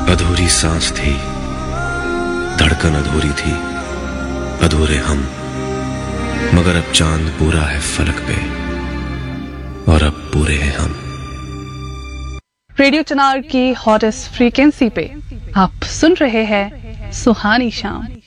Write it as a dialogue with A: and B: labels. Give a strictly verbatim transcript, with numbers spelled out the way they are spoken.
A: अधूरी सांस थी, धड़कन अधूरी थी, अधूरे हम, मगर अब चांद पूरा है फलक पे और अब पूरे हैं हम।
B: रेडियो चिनार की हॉटेस्ट फ्रीक्वेंसी पे आप सुन रहे हैं सुहानी शाम।